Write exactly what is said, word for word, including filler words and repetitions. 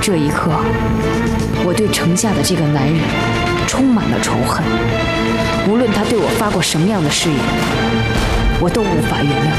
这一刻，我对城下的这个男人充满了仇恨。无论他对我发过什么样的誓言，我都无法原谅